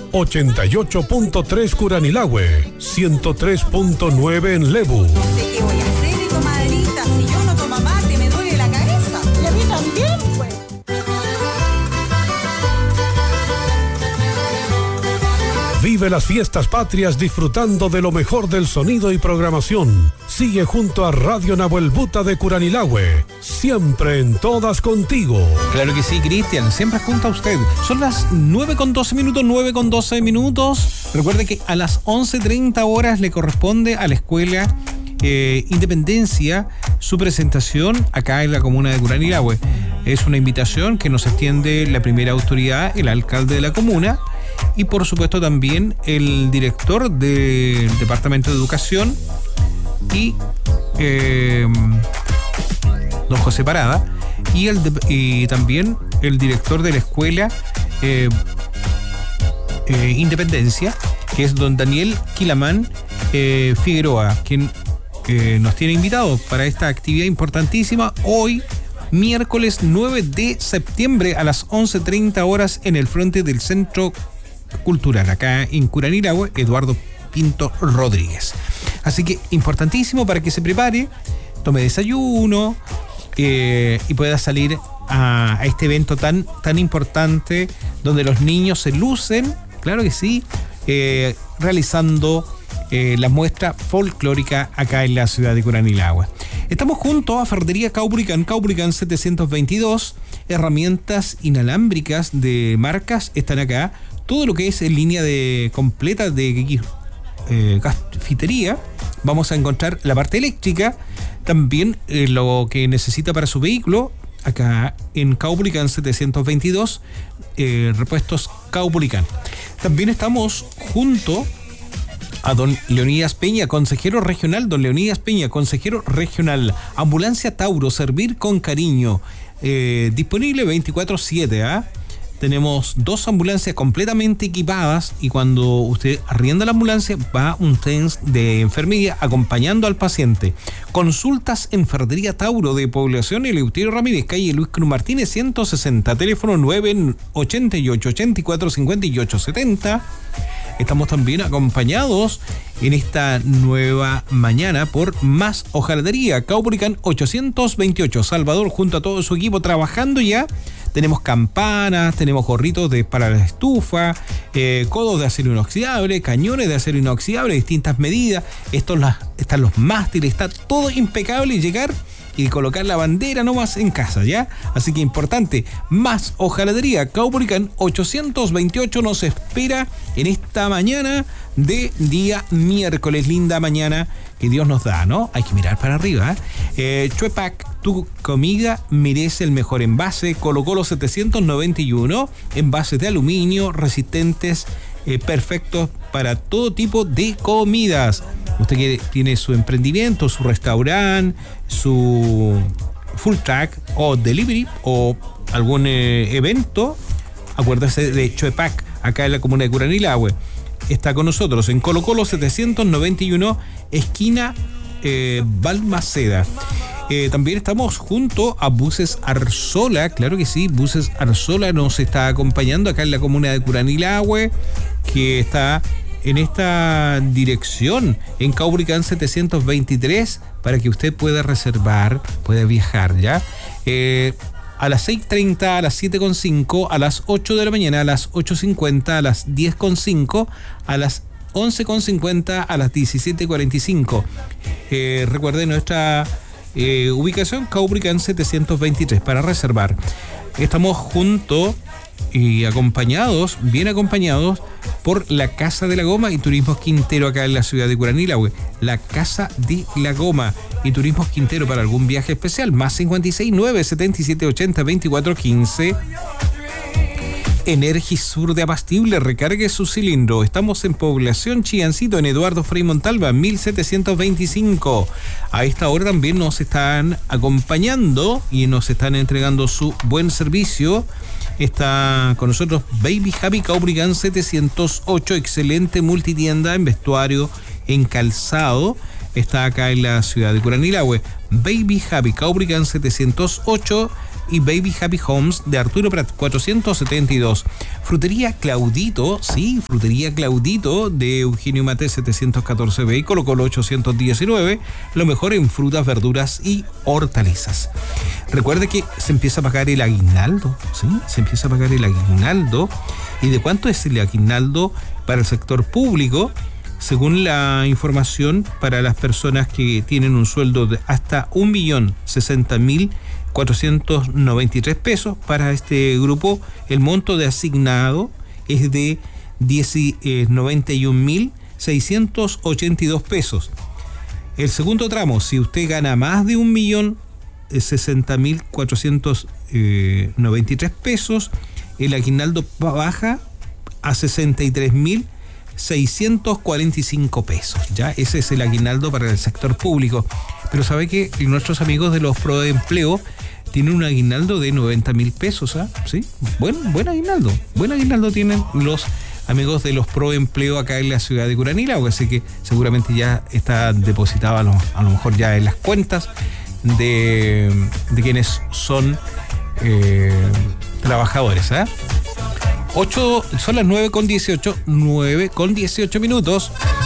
88.3 Curanilahue, 103.9 en Lebu. No sé qué voy a hacer, comadrita. Si yo no tomo mate, me duele la cabeza. Y a mí también, pues. Vive las fiestas patrias disfrutando de lo mejor del sonido y programación. Sigue junto a Radio Nahuel Buta de Curanilahue, siempre en todas contigo. Claro que sí, Cristian, siempre junto a usted. Son las 9:12 minutos. Recuerde que a las 11:30 horas le corresponde a la escuela Independencia su presentación acá en la comuna de Curanilahue. Es una invitación que nos extiende la primera autoridad, el alcalde de la comuna, y por supuesto también el director del Departamento de Educación y don José Parada, y también el director de la escuela Independencia, que es don Daniel Quilamán Figueroa, quien nos tiene invitados para esta actividad importantísima hoy, miércoles 9 de septiembre a las 11:30 horas en el frente del Centro Cultural, acá en Curanilahue, Eduardo Pinto Rodríguez. Así que importantísimo para que se prepare, tome desayuno y pueda salir a este evento tan importante donde los niños se lucen, claro que sí, realizando la muestra folclórica acá en la ciudad de Curanilahue. Estamos junto a Ferretería Caubricán 722, herramientas inalámbricas de marcas están acá. Todo lo que es en línea completa de cafetería, vamos a encontrar la parte eléctrica, también lo que necesita para su vehículo, acá en Caubricán 722, repuestos Caubricán. También estamos junto a don Leonidas Peña, consejero regional. Don Leonidas Peña, consejero regional. Ambulancia Tauro, servir con cariño. Disponible 24/7, Tenemos 2 ambulancias completamente equipadas y cuando usted arrienda la ambulancia va un tren de enfermería acompañando al paciente. Consultas en Ferretería Tauro de Población Eleuterio Ramírez, calle Luis Cruz Martínez 160, teléfono 988-84-58-70. Estamos también acompañados en esta nueva mañana por Más Hojalatería, Caubricán 828, Salvador, junto a todo su equipo trabajando ya. Tenemos campanas, tenemos gorritos para la estufa, codos de acero inoxidable, cañones de acero inoxidable, distintas medidas. Están los mástiles, está todo impecable y llegar y colocar la bandera nomás en casa, ¿ya? Así que importante, Más Hojalatería, Caubricán 828 nos espera en esta mañana de día miércoles. Linda mañana que Dios nos da, ¿no? Hay que mirar para arriba, Chuepac, tu comida merece el mejor envase. Colo-Colo 791, envases de aluminio resistentes, perfectos para todo tipo de comidas. Usted que tiene su emprendimiento, su restaurante, su full track o delivery o algún evento, acuérdese de Chuepac, acá en la comuna de Curanilahue. Está con nosotros en Colo-Colo 791, esquina Balmaceda. También estamos junto a Buses Arzola, claro que sí, Buses Arzola nos está acompañando acá en la comuna de Curanilahue, que está en esta dirección, en Caubricán 723, para que usted pueda reservar, pueda viajar, ¿ya? A las 6:30, a las 7:05, a las 8 de la mañana, a las 8:50, a las 10:05, a las 11:50, a las 17:45. Recuerde nuestra ubicación, Caubricán 723, para reservar. Estamos juntos y acompañados, bien acompañados, por la Casa de la Goma y Turismos Quintero acá en la ciudad de Curanilahue. La Casa de la Goma y Turismos Quintero para algún viaje especial. Más 56 9 77 80 24 15. Energisur de Abastible, recargue su cilindro. Estamos en Población Chiancito, en Eduardo Frei Montalva, 1725. A esta hora también nos están acompañando y nos están entregando su buen servicio. Está con nosotros Baby Happy Caubricán 708, excelente multitienda en vestuario, en calzado. Está acá en la ciudad de Curanilahue. Baby Happy Caubricán 708, y Baby Happy Homes de Arturo Prat 472. Frutería Claudito, sí, Frutería Claudito de Eugenio Mate 714B y Colo Colo 819. Lo mejor en frutas, verduras y hortalizas. Recuerde que se empieza a pagar el aguinaldo, ¿sí? Se empieza a pagar el aguinaldo. ¿Y de cuánto es el aguinaldo para el sector público? Según la información, para las personas que tienen un sueldo de hasta 1.060.493 pesos, para este grupo el monto de asignado es de 91.682 pesos. El segundo tramo, si usted gana más de 1.060.493 pesos, el aguinaldo baja a 63.645 pesos. Ya ese es el aguinaldo para el sector público. Pero sabe que nuestros amigos de los Proempleo tienen un aguinaldo de 90.000 pesos, ¿ah? ¿Sí? Buen aguinaldo. Buen aguinaldo tienen los amigos de los Proempleo acá en la ciudad de Curanilahue, así que seguramente ya está depositado a lo mejor ya en las cuentas de quienes son trabajadores, ¿eh? Son las 9:18 minutos.